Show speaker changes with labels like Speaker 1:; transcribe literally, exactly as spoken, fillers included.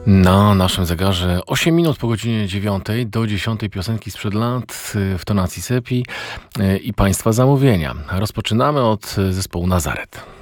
Speaker 1: Na naszym zegarze osiem minut po godzinie dziewiątej do dziesiątej piosenki sprzed lat w tonacji Sepi i Państwa zamówienia. Rozpoczynamy od zespołu Nazaret.